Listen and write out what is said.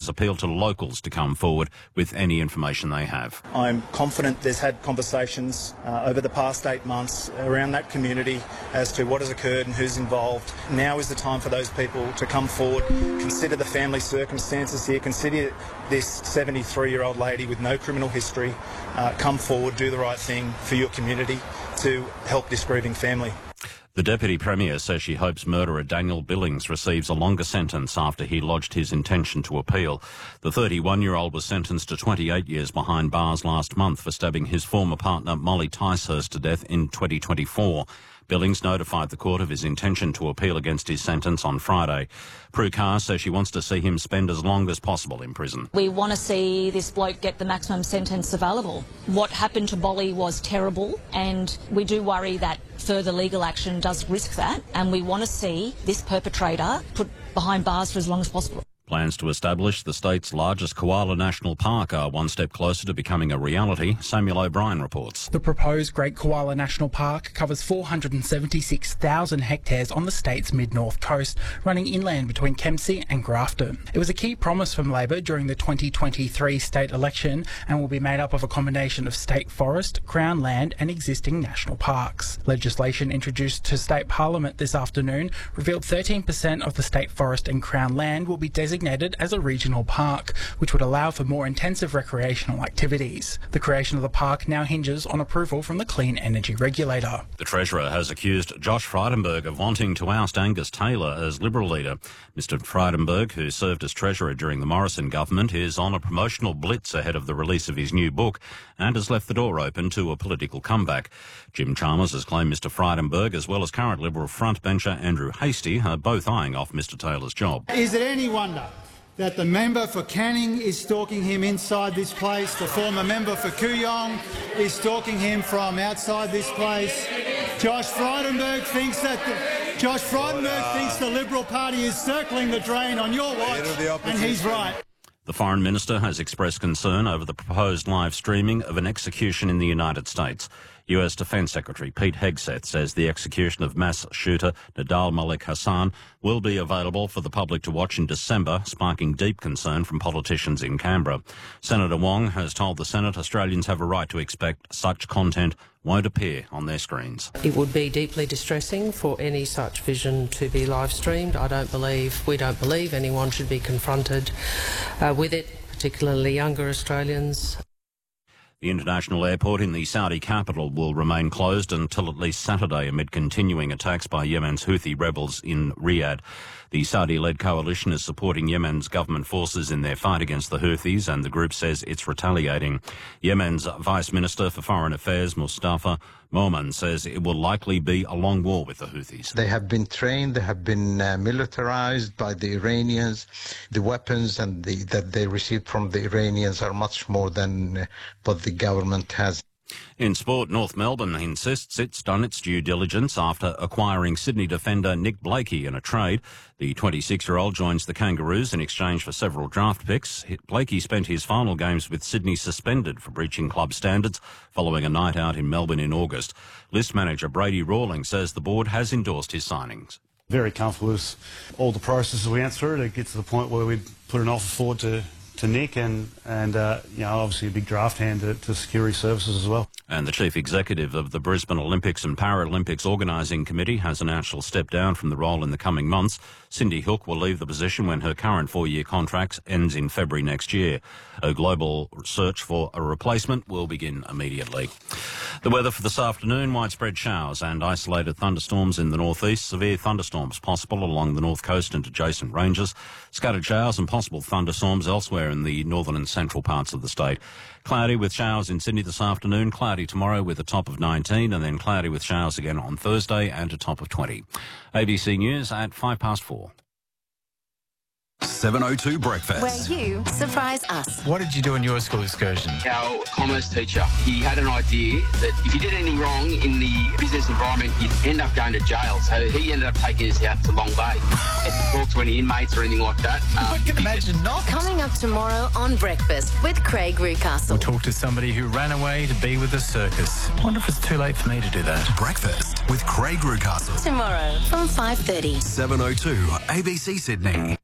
has appealed to locals to come forward with any information they have. I'm confident there's had conversations over the past 8 months around that community as to what has occurred and who's involved. Now is the time for those people to come forward, consider the family circumstances here, consider this 73-year-old lady with no criminal history, come forward, do the right thing for your community to help this grieving family. The Deputy Premier says she hopes murderer Daniel Billings receives a longer sentence after he lodged his intention to appeal. The 31-year-old was sentenced to 28 years behind bars last month for stabbing his former partner Molly Ticehurst to death in 2024. Billings notified the court of his intention to appeal against his sentence on Friday. Prue Carr says she wants to see him spend as long as possible in prison. We want to see this bloke get the maximum sentence available. What happened to Bolly was terrible, and we do worry that further legal action does risk that, and we want to see this perpetrator put behind bars for as long as possible. Plans to establish the state's largest koala national park are one step closer to becoming a reality. Samuel O'Brien reports. The proposed Great Koala National Park covers 476,000 hectares on the state's mid-north coast, running inland between Kempsey and Grafton. It was a key promise from Labor during the 2023 state election and will be made up of a combination of state forest, Crown land and existing national parks. Legislation introduced to state parliament this afternoon revealed 13% of the state forest and Crown land will be designated as a regional park, which would allow for more intensive recreational activities. The creation of the park now hinges on approval from the Clean Energy Regulator. The Treasurer has accused Josh Frydenberg of wanting to oust Angus Taylor as Liberal leader. Mr Frydenberg, who served as Treasurer during the Morrison government, is on a promotional blitz ahead of the release of his new book and has left the door open to a political comeback. Jim Chalmers has claimed Mr Frydenberg, as well as current Liberal frontbencher Andrew Hastie, are both eyeing off Mr Taylor's job. Is it any wonder that the member for Canning is stalking him inside this place? The former member for Kooyong is stalking him from outside this place. Josh Frydenberg thinks the Liberal Party is circling the drain on your watch, and he's right. The Foreign Minister has expressed concern over the proposed live streaming of an execution in the United States. US Defence Secretary Pete Hegseth says the execution of mass shooter Nidal Malik Hassan will be available for the public to watch in December, sparking deep concern from politicians in Canberra. Senator Wong has told the Senate Australians have a right to expect such content won't appear on their screens. It would be deeply distressing for any such vision to be live streamed. We don't believe anyone should be confronted with it, particularly younger Australians. The international airport in the Saudi capital will remain closed until at least Saturday amid continuing attacks by Yemen's Houthi rebels in Riyadh. The Saudi-led coalition is supporting Yemen's government forces in their fight against the Houthis, and the group says it's retaliating. Yemen's Vice Minister for Foreign Affairs, Mustafa Momen, says it will likely be a long war with the Houthis. They have been trained, they have been militarized by the Iranians. The weapons that they received from the Iranians are much more than what the government has. In sport, North Melbourne insists it's done its due diligence after acquiring Sydney defender Nick Blakey in a trade. The 26-year-old joins the Kangaroos in exchange for several draft picks. Blakey spent his final games with Sydney suspended for breaching club standards following a night out in Melbourne in August. List manager Brady Rawling says the board has endorsed his signings. Very comfortable with all the processes we went through to get to the point where we'd put an offer forward to Nick and obviously a big draft hand to security services as well. And the chief executive of the Brisbane Olympics and Paralympics Organising Committee has announced she'll step down from the role in the coming months. Cindy Hook will leave the position when her current 4-year contract ends in February next year. A global search for a replacement will begin immediately. The weather for this afternoon: widespread showers and isolated thunderstorms in the northeast. Severe thunderstorms possible along the north coast and adjacent ranges. Scattered showers and possible thunderstorms elsewhere in the northern and central parts of the state. Cloudy with showers in Sydney this afternoon, cloudy tomorrow with a top of 19, and then cloudy with showers again on Thursday and a top of 20. ABC News at 4:05. 7:02 breakfast. Where you surprise us. What did you do in your school excursion? Our commerce teacher, he had an idea that if you did anything wrong in the business environment, you'd end up going to jail. So he ended up taking us out to Long Bay. If you talk to any inmates or anything like that. I can imagine not. Coming up tomorrow on Breakfast with Craig Rucastle. We'll talk to somebody who ran away to be with the circus. I wonder if it's too late for me to do that. Breakfast with Craig Rucastle. Tomorrow from 5:30. 7:02 ABC Sydney.